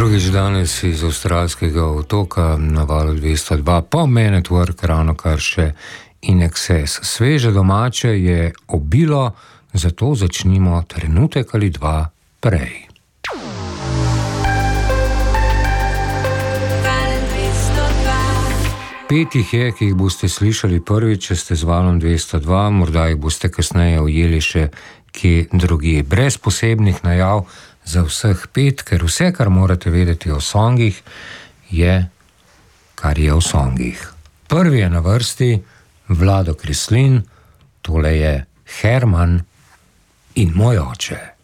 Prvič danes iz avstralskega otoka na valu 202 po Man@Work, ravno kar še In Excess. Sveže domače je obilo, zato začnimo trenutek ali dva prej. Pet jih je, ki jih boste slišali prvič, če ste z valom 202, morda jih boste kasneje ujeli še kje drugje. Brez posebnih najav za vseh pet, ker vse, kar morate vedeti o songih, je, kar je o songih. Prvi je na vrsti Vlado Kreslin, tole je Herman in moj oče.